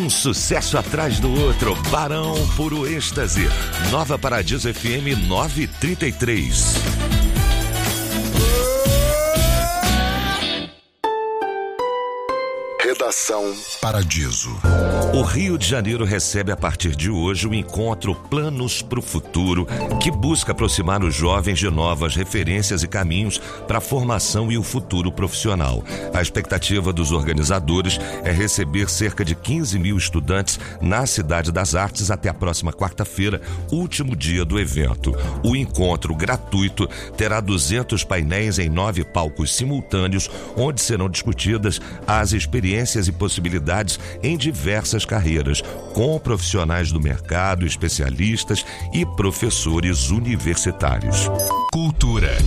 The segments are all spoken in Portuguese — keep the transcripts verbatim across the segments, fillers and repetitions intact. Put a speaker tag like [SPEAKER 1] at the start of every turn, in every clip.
[SPEAKER 1] Um sucesso atrás do outro. Barão Puro Êxtase. Nova Paradiso F M nove e trinta e três.
[SPEAKER 2] Redação Paradiso.
[SPEAKER 1] O Rio de Janeiro recebe a partir de hoje o encontro Planos para o Futuro, que busca aproximar os jovens de novas referências e caminhos para a formação e o futuro profissional. A expectativa dos organizadores é receber cerca de quinze mil estudantes na Cidade das Artes até a próxima quarta-feira, último dia do evento. O encontro gratuito terá duzentos painéis em nove palcos simultâneos, onde serão discutidas as experiências e possibilidades em diversas carreiras, com profissionais do mercado, especialistas e professores universitários.
[SPEAKER 2] Cultura.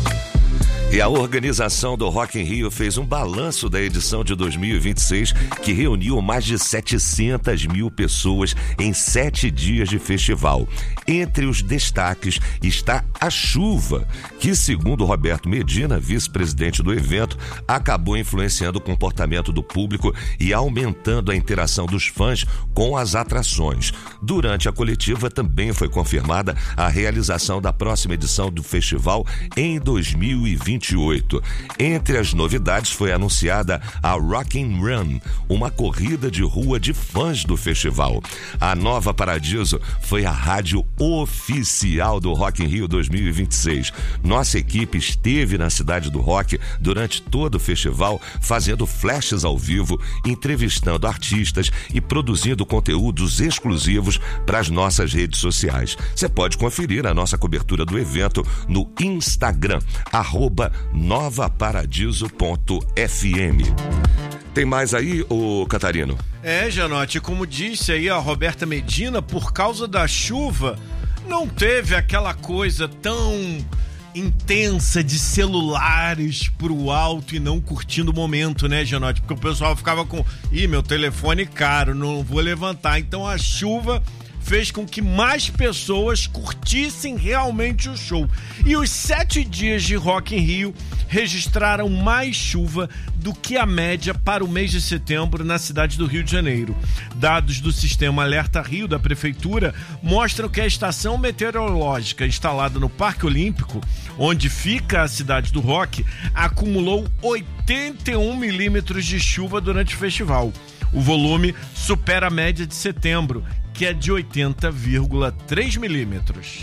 [SPEAKER 1] E a organização do Rock in Rio fez um balanço da edição de dois mil e vinte e seis, que reuniu mais de setecentas mil pessoas em sete dias de festival. Entre os destaques está a chuva, que, segundo Roberto Medina, vice-presidente do evento, acabou influenciando o comportamento do público e aumentando a interação dos fãs com as atrações. Durante a coletiva também foi confirmada a realização da próxima edição do festival em dois mil e vinte e oito. Entre as novidades foi anunciada a Rockin' Run, uma corrida de rua de fãs do festival. A Nova Paradiso foi a rádio oficial do Rock in Rio dois mil e vinte e seis. Nossa equipe esteve na Cidade do Rock durante todo o festival, fazendo flashes ao vivo, entrevistando artistas e produzindo conteúdos exclusivos para as nossas redes sociais. Você pode conferir a nossa cobertura do evento no Instagram, arroba nova paradiso ponto f m. Tem mais aí, ô Catarino?
[SPEAKER 3] É, Janote, como disse aí a Roberta Medina, por causa da chuva, não teve aquela coisa tão intensa de celulares pro alto e não curtindo o momento, né, Janote? Porque o pessoal ficava com, ih, meu telefone caro, não vou levantar. Então a chuva fez com que mais pessoas curtissem realmente o show. E os sete dias de Rock in Rio registraram mais chuva do que a média para o mês de setembro na cidade do Rio de Janeiro. Dados do Sistema Alerta Rio da Prefeitura mostram que a estação meteorológica instalada no Parque Olímpico, onde fica a cidade do Rock, acumulou oitenta e um milímetros de chuva durante o festival. O volume supera a média de setembro, que é de oitenta vírgula três milímetros.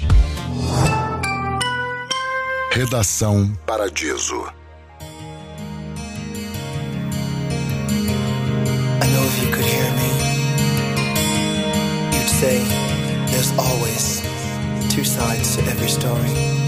[SPEAKER 2] Redação Paradiso.
[SPEAKER 4] I know if you could hear me, you'd say there's always two sides to every story.